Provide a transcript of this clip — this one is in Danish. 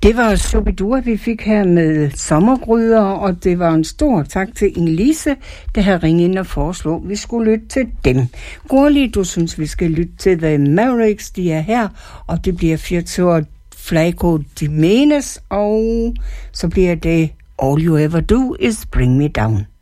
Det var Shubidua, vi fik her med sommergryder, og det var en stor tak til Inge-Lise, der havde ringet ind og foreslået, at vi skulle lytte til dem. Gurli, du synes, vi skal lytte til The Mavericks, de er her, og det bliver Fiertor Flaco de Menes, og så bliver det All You Ever Do Is Bring Me Down.